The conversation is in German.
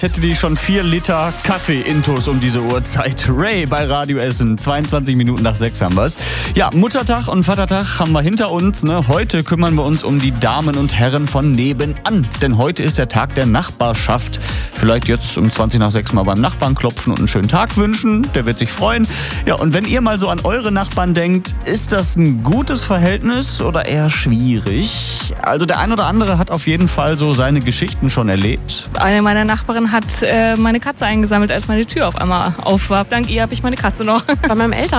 Ich hätte die schon 4 Liter Kaffee-Intos um diese Uhrzeit. Ray bei Radio Essen, 22 Minuten nach 6 haben wir es. Ja, Muttertag und Vatertag haben wir hinter uns. Ne? Heute kümmern wir uns um die Damen und Herren von nebenan. Denn heute ist der Tag der Nachbarschaft. Vielleicht jetzt um 20 nach 6 mal beim Nachbarn klopfen und einen schönen Tag wünschen. Der wird sich freuen. Ja, und wenn ihr mal so an eure Nachbarn denkt, ist das ein gutes Verhältnis oder eher schwierig? Also der ein oder andere hat auf jeden Fall so seine Geschichten schon erlebt. Eine meiner Nachbarinnen hat meine Katze eingesammelt, als meine Tür auf einmal auf war. Dank ihr habe ich meine Katze noch. Bei meinem